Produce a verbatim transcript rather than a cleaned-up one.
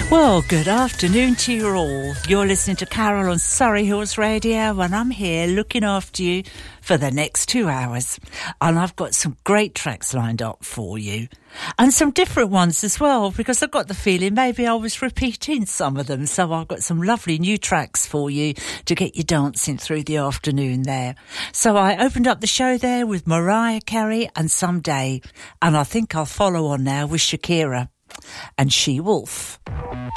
Well, good afternoon to you all. You're listening to Carol on Surrey Hills Radio, and I'm here looking after you for the next two hours. And I've got some great tracks lined up for you, and some different ones as well, because I've got the feeling maybe I was repeating some of them. So I've got some lovely new tracks for you to get you dancing through the afternoon there. So I opened up the show there with Mariah Carey and Someday, and I think I'll follow on now with Shakira and She Wolf.